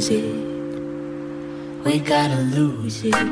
lose it. We gotta lose it.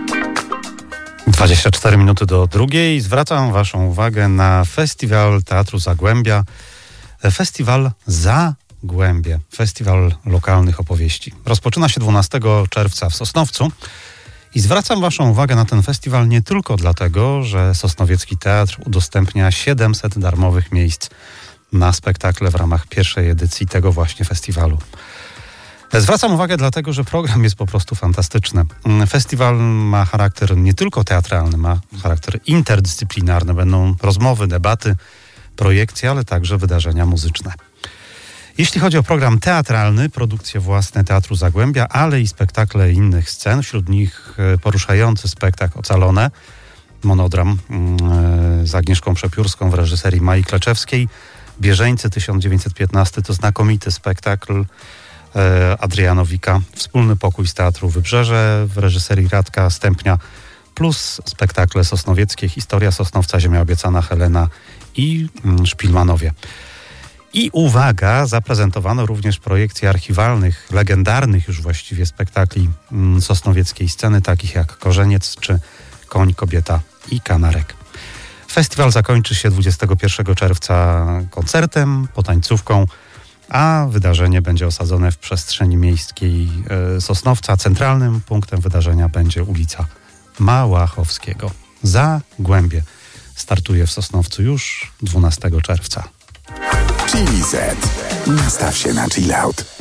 24 minuty do drugiej. Zwracam waszą uwagę na festiwal Teatru Zagłębia. Festiwal Zagłębie. Festiwal lokalnych opowieści. Rozpoczyna się 12 czerwca w Sosnowcu. I zwracam waszą uwagę na ten festiwal nie tylko dlatego, że Sosnowiecki Teatr udostępnia 700 darmowych miejsc na spektakle w ramach pierwszej edycji tego właśnie festiwalu. Zwracam uwagę dlatego, że program jest po prostu fantastyczny. Festiwal ma charakter nie tylko teatralny, ma charakter interdyscyplinarny. Będą rozmowy, debaty, projekcje, ale także wydarzenia muzyczne. Jeśli chodzi o program teatralny, produkcje własne Teatru Zagłębia, ale i spektakle innych scen, wśród nich poruszający spektakl Ocalone, monodram z Agnieszką Przepiórską w reżyserii Mai Kleczewskiej, Bieżeńcy 1915 to znakomity spektakl Adrianowika, Wspólny pokój z Teatru Wybrzeże w reżyserii Radka Stępnia, plus spektakle sosnowieckie, Historia Sosnowca, Ziemia obiecana, Helena i Szpilmanowie. I uwaga, zaprezentowano również projekcje archiwalnych, legendarnych już właściwie spektakli sosnowieckiej sceny, takich jak Korzeniec czy Koń, Kobieta i Kanarek. Festiwal zakończy się 21 czerwca koncertem, potańcówką, a wydarzenie będzie osadzone w przestrzeni miejskiej Sosnowca. Centralnym punktem wydarzenia będzie ulica Małachowskiego. Zagłębie startuje w Sosnowcu już 12 czerwca. Chili Z. Nastaw się na chill out.